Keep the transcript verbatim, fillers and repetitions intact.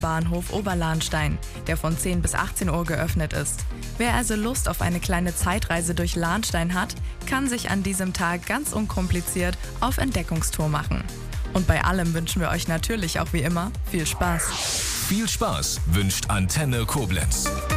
Bahnhof Oberlahnstein, der von zehn bis achtzehn Uhr geöffnet ist. Wer also Lust auf eine kleine Zeitreise durch Lahnstein hat, kann sich an diesem Tag ganz unkompliziert auf Entdeckungstour machen. Und bei allem wünschen wir euch natürlich auch wie immer viel Spaß. Viel Spaß wünscht Antenne Koblenz.